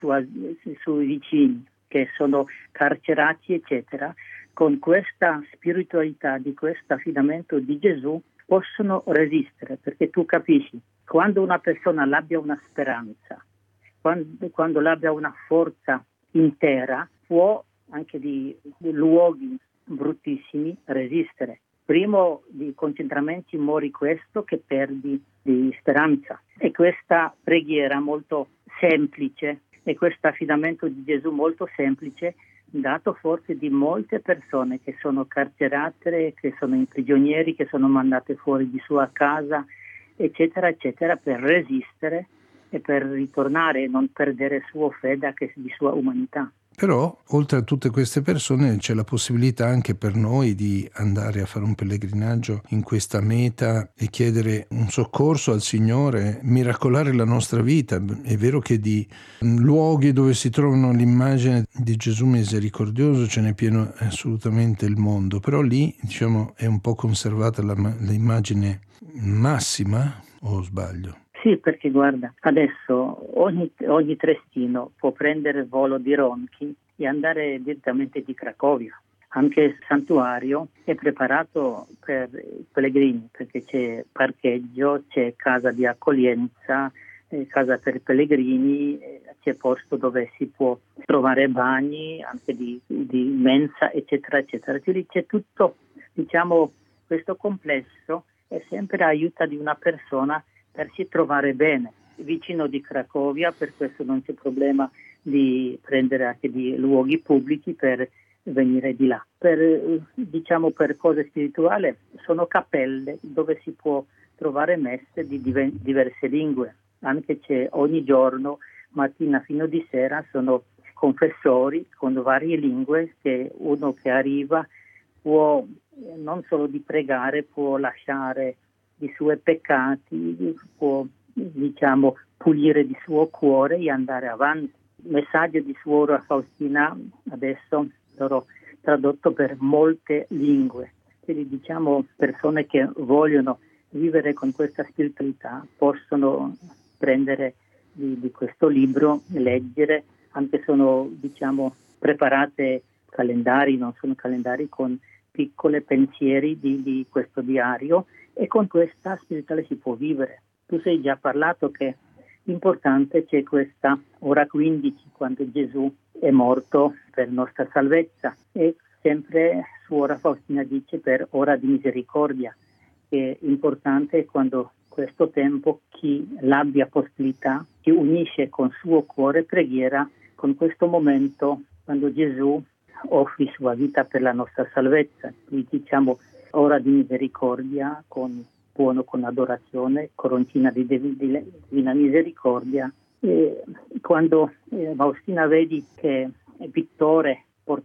sui vicini che sono carcerati, eccetera, con questa spiritualità, di questo affidamento di Gesù, possono resistere, perché tu capisci, quando una persona abbia una speranza, quando abbia una forza intera, può anche di luoghi bruttissimi resistere. Primo di concentramenti muori questo che perdi di speranza. E questa preghiera molto semplice e questo affidamento di Gesù molto semplice, dato forse di molte persone che sono carcerate, che sono imprigionieri, che sono mandate fuori di sua casa, eccetera, eccetera, per resistere e per ritornare e non perdere sua fede di sua umanità. Però, oltre a tutte queste persone, c'è la possibilità anche per noi di andare a fare un pellegrinaggio in questa meta e chiedere un soccorso al Signore, miracolare la nostra vita. È vero che di luoghi dove si trovano l'immagine di Gesù misericordioso ce n'è pieno assolutamente il mondo, però lì, diciamo, è un po' conservata l'immagine massima, o sbaglio? Sì, perché guarda, adesso ogni trestino può prendere il volo di Ronchi e andare direttamente di Cracovia. Anche il santuario è preparato per i pellegrini, perché c'è parcheggio, c'è casa di accoglienza, casa per i pellegrini, c'è posto dove si può trovare bagni, anche di mensa, eccetera, eccetera. Quindi c'è tutto, diciamo, questo complesso è sempre aiuta di una persona per si trovare bene vicino di Cracovia, per questo non c'è problema di prendere anche di luoghi pubblici per venire di là. Per cose spirituali sono cappelle dove si può trovare messe di diverse lingue, anche c'è ogni giorno, mattina fino di sera, sono confessori con varie lingue che uno che arriva può non solo di pregare, può lasciare i suoi peccati, può pulire il suo cuore e andare avanti. Il messaggio di Suora Faustina adesso sarà tradotto per molte lingue, quindi persone che vogliono vivere con questa spiritualità possono prendere di questo libro, leggere, anche sono preparate calendari, non sono calendari con piccole pensieri di questo diario, e con questa spiritualità si può vivere. Tu sei già parlato che importante c'è questa ora 15, quando Gesù è morto per nostra salvezza, e sempre Suora Faustina dice per ora di misericordia, che è importante quando questo tempo chi l'abbia possibilità si unisce con suo cuore preghiera con questo momento quando Gesù offrì sua vita per la nostra salvezza. Quindi ora di misericordia con adorazione, coroncina di divina misericordia. E quando Faustina vedi che Vittore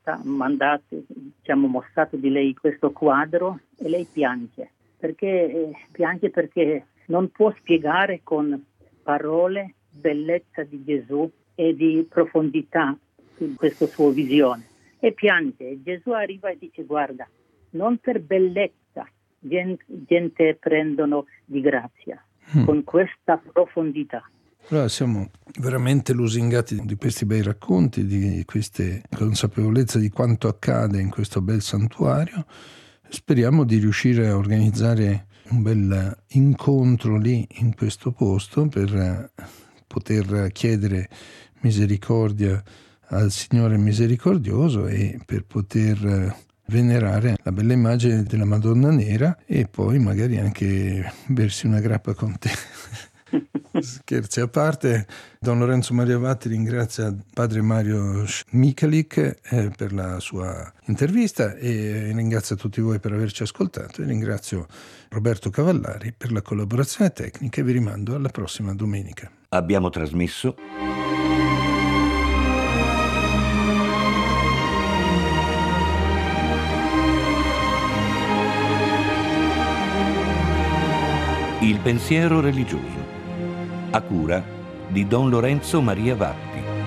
mostrato di lei questo quadro, e lei piange perché non può spiegare con parole bellezza di Gesù e di profondità in questa sua visione, e piange. Gesù arriva e dice: guarda, non per bellezza gente prendono di grazia, con questa profondità. Allora siamo veramente lusingati di questi bei racconti, di queste consapevolezza di quanto accade in questo bel santuario. Speriamo di riuscire a organizzare un bel incontro lì in questo posto per poter chiedere misericordia al Signore misericordioso e per poter venerare la bella immagine della Madonna Nera e poi magari anche bersi una grappa con te. Scherzi a parte, Don Lorenzo Maria Vatti ringrazia padre Mario Michalik per la sua intervista e ringrazia tutti voi per averci ascoltato, e ringrazio Roberto Cavallari per la collaborazione tecnica e vi rimando alla prossima domenica. Abbiamo trasmesso Il pensiero religioso, a cura di Don Lorenzo Maria Vatti.